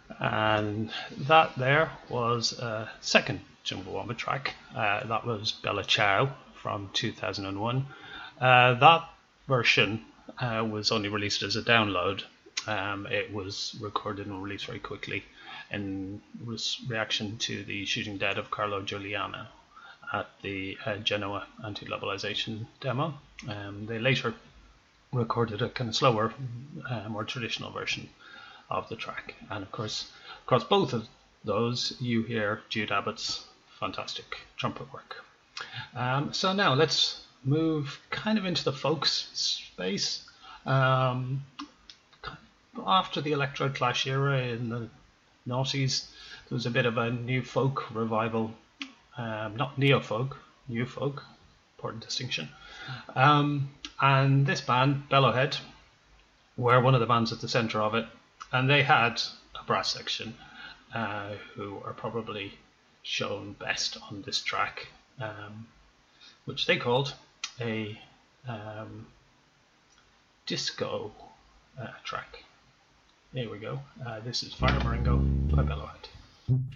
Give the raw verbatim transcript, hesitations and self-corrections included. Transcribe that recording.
And that there was a second Chumbawamba track. Uh, that was Bella Ciao from two thousand one. Uh, that version uh, was only released as a download. Um, it was recorded and released very quickly in reaction to the shooting dead of Carlo Giuliano at the uh, Genoa anti-globalization demo. Um, they later recorded a kind of slower, uh, more traditional version of the track, and of course, across both of those, you hear Jude Abbott's fantastic trumpet work. Um, so now let's move kind of into the folk space. Um, after the Electro Clash era in the noughties, there was a bit of a new folk revival, um, not neo folk, new folk, important distinction. Um, and this band, Bellowhead, were one of the bands at the centre of it, and they had a brass section uh, who are probably shown best on this track, um, which they called a um, disco uh, track. Here we go. Uh, this is Fire Marengo by Bellowhead.